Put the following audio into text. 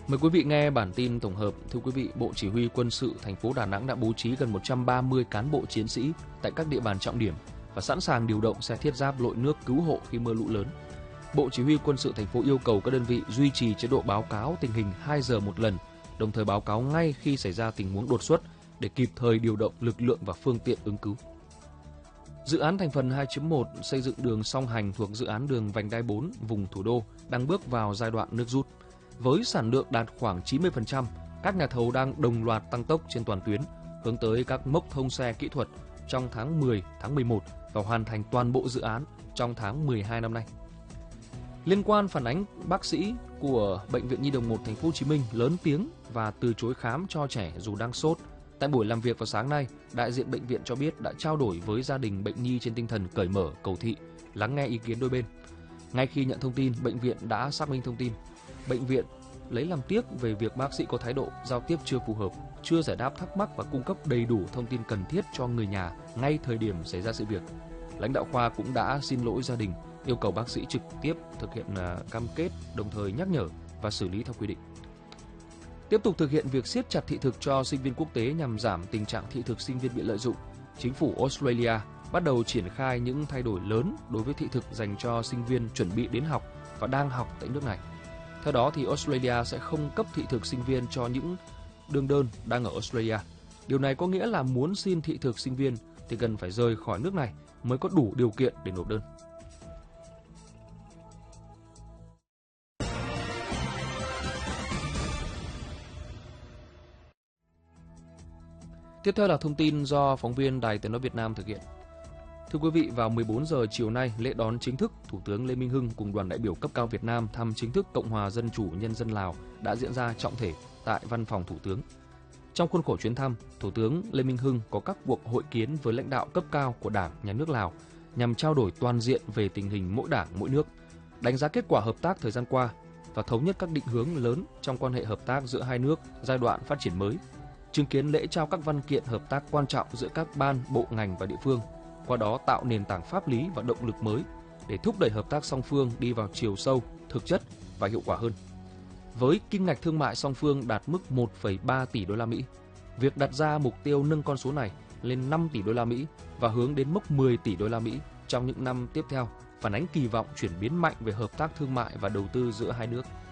Mời quý vị nghe bản tin tổng hợp. Thưa quý vị, Bộ Chỉ huy Quân sự thành phố Đà Nẵng đã bố trí gần 130 cán bộ chiến sĩ tại các địa bàn trọng điểm và sẵn sàng điều động xe thiết giáp lội nước cứu hộ khi mưa lũ lớn. Bộ Chỉ huy Quân sự thành phố yêu cầu các đơn vị duy trì chế độ báo cáo tình hình 2 giờ một lần, đồng thời báo cáo ngay khi xảy ra tình huống đột xuất để kịp thời điều động lực lượng và phương tiện ứng cứu. Dự án thành phần 2.1 xây dựng đường song hành thuộc dự án đường vành đai 4 vùng thủ đô đang bước vào giai đoạn nước rút. Với sản lượng đạt khoảng 90%, các nhà thầu đang đồng loạt tăng tốc trên toàn tuyến, hướng tới các mốc thông xe kỹ thuật trong tháng 10, tháng 11 và hoàn thành toàn bộ dự án trong tháng 12 năm nay. Liên quan phản ánh bác sĩ của Bệnh viện Nhi đồng 1 Thành phố Hồ Chí Minh lớn tiếng và từ chối khám cho trẻ dù đang sốt. Tại buổi làm việc vào sáng nay, đại diện bệnh viện cho biết đã trao đổi với gia đình bệnh nhi trên tinh thần cởi mở, cầu thị, lắng nghe ý kiến đôi bên. Ngay khi nhận thông tin, bệnh viện đã xác minh thông tin. Bệnh viện lấy làm tiếc về việc bác sĩ có thái độ giao tiếp chưa phù hợp, chưa giải đáp thắc mắc và cung cấp đầy đủ thông tin cần thiết cho người nhà ngay thời điểm xảy ra sự việc. Lãnh đạo khoa cũng đã xin lỗi gia đình, yêu cầu bác sĩ trực tiếp thực hiện cam kết, đồng thời nhắc nhở và xử lý theo quy định. Tiếp tục thực hiện việc siết chặt thị thực cho sinh viên quốc tế nhằm giảm tình trạng thị thực sinh viên bị lợi dụng, chính phủ Australia bắt đầu triển khai những thay đổi lớn đối với thị thực dành cho sinh viên chuẩn bị đến học và đang học tại nước này. Theo đó, thì Australia sẽ không cấp thị thực sinh viên cho những đương đơn đang ở Australia. Điều này có nghĩa là muốn xin thị thực sinh viên thì cần phải rời khỏi nước này mới có đủ điều kiện để nộp đơn. Tiếp theo là thông tin do phóng viên Đài Tiếng nói Việt Nam thực hiện. Thưa quý vị, vào 14 giờ chiều nay, lễ đón chính thức Thủ tướng Lê Minh Hưng cùng đoàn đại biểu cấp cao Việt Nam thăm chính thức Cộng hòa Dân chủ Nhân dân Lào đã diễn ra trọng thể tại Văn phòng Thủ tướng. Trong khuôn khổ chuyến thăm, Thủ tướng Lê Minh Hưng có các cuộc hội kiến với lãnh đạo cấp cao của Đảng, Nhà nước Lào nhằm trao đổi toàn diện về tình hình mỗi đảng, mỗi nước, đánh giá kết quả hợp tác thời gian qua và thống nhất các định hướng lớn trong quan hệ hợp tác giữa hai nước giai đoạn phát triển mới, chứng kiến lễ trao các văn kiện hợp tác quan trọng giữa các ban, bộ, ngành và địa phương, qua đó tạo nền tảng pháp lý và động lực mới để thúc đẩy hợp tác song phương đi vào chiều sâu, thực chất và hiệu quả hơn. Với kim ngạch thương mại song phương đạt mức 1,3 tỷ đô la Mỹ, việc đặt ra mục tiêu nâng con số này lên 5 tỷ đô la Mỹ và hướng đến mốc 10 tỷ đô la Mỹ trong những năm tiếp theo phản ánh kỳ vọng chuyển biến mạnh về hợp tác thương mại và đầu tư giữa hai nước.